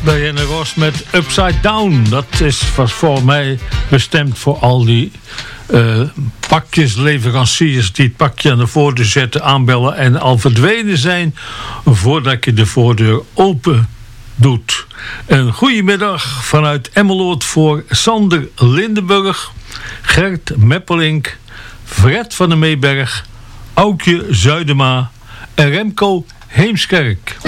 bij Henny Ross met Upside Down. Dat was voor mij bestemd voor al die pakjesleveranciers die het pakje aan de voordeur zetten, aanbellen en al verdwenen zijn voordat je de voordeur open doet. Een goedemiddag vanuit Emmeloord voor Sander Lindenburg, Gert Meppelink, Fred van der Meeberg, Aukje Zuidema en Remco Heemskerk.